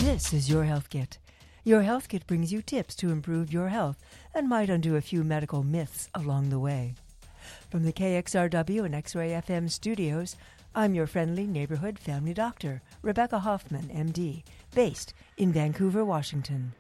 This is Your Health Kit. Your Health Kit brings you tips to improve your health and might undo a few medical myths along the way. From the KXRW and X-Ray FM studios, I'm your friendly neighborhood family doctor, Rebecca Hoffman, MD, based in Vancouver, Washington.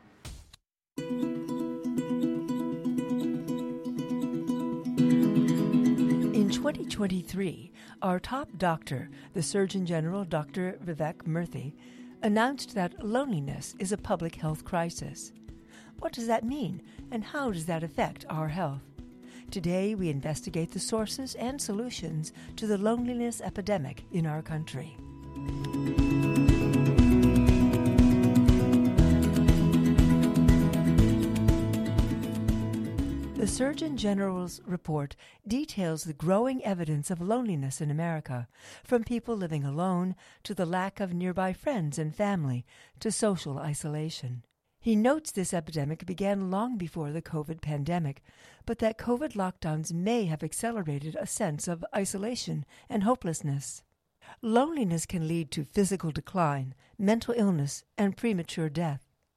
In 2023, our top doctor, the Surgeon General Dr. Vivek Murthy, announced that loneliness is a public health crisis. What does that mean, and how does that affect our health? Today, we investigate the sources and solutions to the loneliness epidemic in our country. The Surgeon General's report details the growing evidence of loneliness in America, from people living alone to the lack of nearby friends and family to social isolation. He notes this epidemic began long before the COVID pandemic, but that COVID lockdowns may have accelerated a sense of isolation and hopelessness. Loneliness can lead to physical decline, mental illness, and premature death.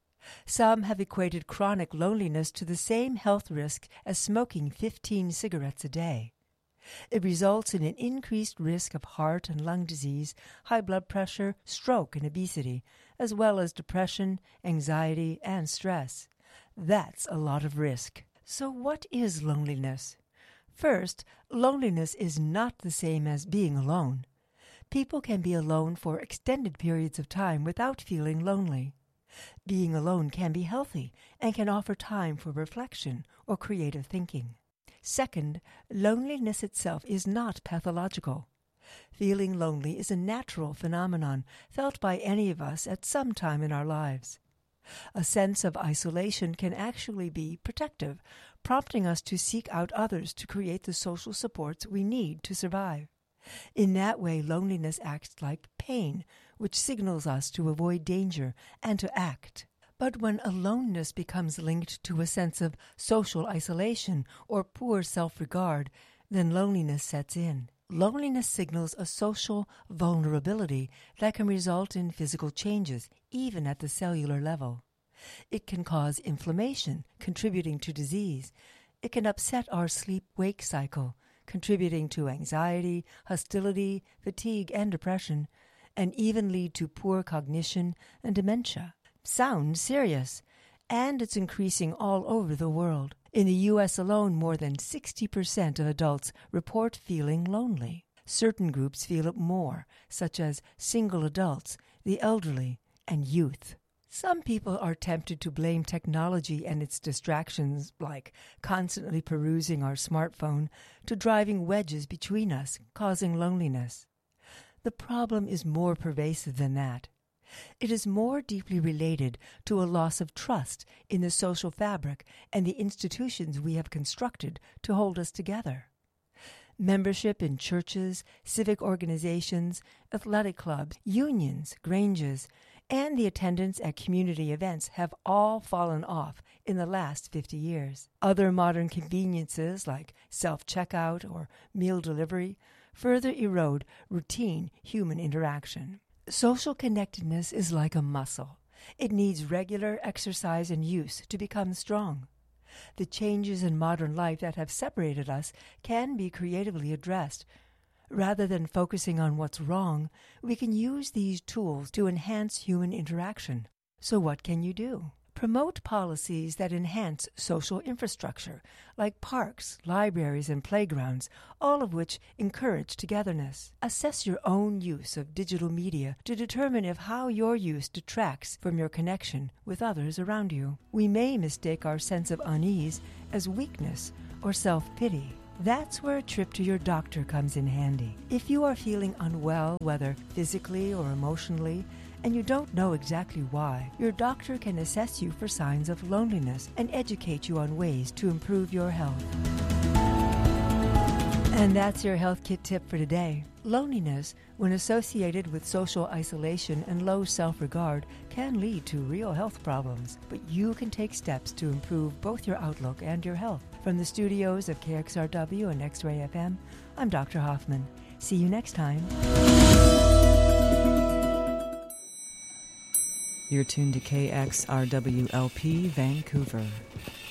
Some have equated chronic loneliness to the same health risk as smoking 15 cigarettes a day. It results in an increased risk of heart and lung disease, high blood pressure, stroke, and obesity, as well as depression, anxiety, and stress. That's a lot of risk. So what is loneliness? First, loneliness is not the same as being alone. People can be alone for extended periods of time without feeling lonely. Being alone can be healthy and can offer time for reflection or creative thinking. Second, loneliness itself is not pathological. Feeling lonely is a natural phenomenon felt by any of us at some time in our lives. A sense of isolation can actually be protective, prompting us to seek out others to create the social supports we need to survive. In that way, loneliness acts like pain, which signals us to avoid danger and to act. But when aloneness becomes linked to a sense of social isolation or poor self-regard, then loneliness sets in. Loneliness signals a social vulnerability that can result in physical changes, even at the cellular level. It can cause inflammation, contributing to disease. It can upset our sleep-wake cycle, contributing to anxiety, hostility, fatigue, and depression, and even lead to poor cognition and dementia. Sounds serious, and it's increasing all over the world. In the U.S. alone, more than 60% of adults report feeling lonely. Certain groups feel it more, such as single adults, the elderly, and youth. Some people are tempted to blame technology and its distractions, like constantly perusing our smartphone, to driving wedges between us, causing loneliness. The problem is more pervasive than that. It is more deeply related to a loss of trust in the social fabric and the institutions we have constructed to hold us together. Membership in churches, civic organizations, athletic clubs, unions, granges, and the attendance at community events have all fallen off in the last 50 years. Other modern conveniences like self-checkout or meal delivery further erode routine human interaction. Social connectedness is like a muscle. It needs regular exercise and use to become strong. The changes in modern life that have separated us can be creatively addressed. Rather than focusing on what's wrong, we can use these tools to enhance human interaction. So what can you do? Promote policies that enhance social infrastructure, like parks, libraries, and playgrounds, all of which encourage togetherness. Assess your own use of digital media to determine if how your use detracts from your connection with others around you. We may mistake our sense of unease as weakness or self-pity. That's where a trip to your doctor comes in handy. If you are feeling unwell, whether physically or emotionally, and you don't know exactly why, your doctor can assess you for signs of loneliness and educate you on ways to improve your health. And that's your Health Kit tip for today. Loneliness, when associated with social isolation and low self-regard, can lead to real health problems, but you can take steps to improve both your outlook and your health. From the studios of KXRW and X-Ray FM, I'm Dr. Hoffman. See you next time. You're tuned to KXRWLP Vancouver.